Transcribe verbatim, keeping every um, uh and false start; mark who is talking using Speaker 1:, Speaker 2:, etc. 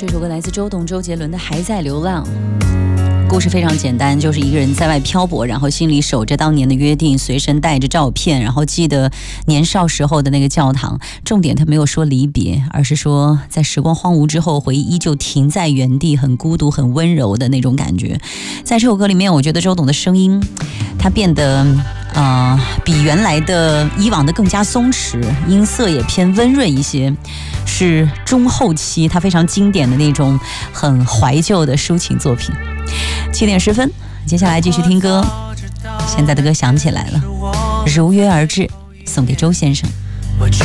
Speaker 1: 这首歌来自周董周杰伦的《还在流浪》。故事非常简单，就是一个人在外漂泊，然后心里守着当年的约定，随身带着照片，然后记得年少时候的那个教堂。重点他没有说离别，而是说在时光荒芜之后，回忆依旧停在原地，很孤独很温柔的那种感觉。在这首歌里面，我觉得周董的声音他变得呃，比原来的以往的更加松弛，音色也偏温润一些，是中后期他非常经典的那种很怀旧的抒情作品。七点十分，接下来继续听歌。现在的歌想起来了，如约而至，送给周先生。
Speaker 2: 我知